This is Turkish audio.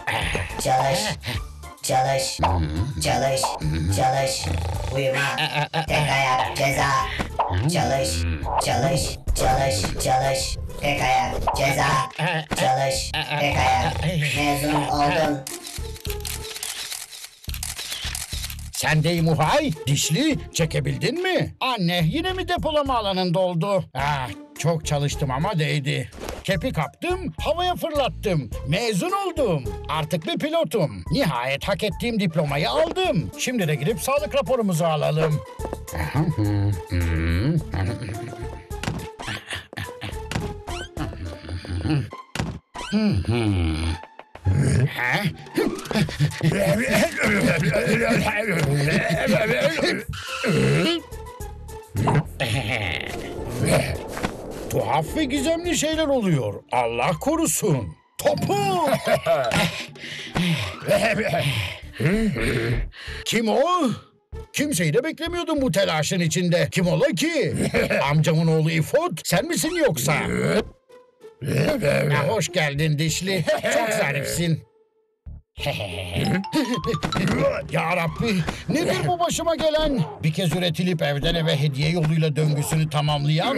Çalış. Çalış. Çalış. Çalış. Uyuma. Tek ayak ceza. Çalış. Çalış. Çalış. Çalış. Tek ayak ceza. Çalış. Tek ayak. Mezun oldun. Sendeyim Uhay. Dişli, çekebildin mi? Anne, yine mi depolama alanın doldu? Ah, çok çalıştım ama değdi. Kepi kaptım, havaya fırlattım. Mezun oldum. Artık bir pilotum. Nihayet hak ettiğim diplomayı aldım. Şimdi de gidip sağlık raporumuzu alalım. Ha? Tuhaf ve gizemli şeyler oluyor. Allah korusun. Topu! Kim o? Kimseyi de beklemiyordum bu telaşın içinde. Kim ola ki? Amcamın oğlu İfot, sen misin yoksa? Ya, hoş geldin dişli. Çok zarifsin. Ya Rabbi, nedir bu başıma gelen? Bir kez üretilip evden eve hediye yoluyla döngüsünü tamamlayan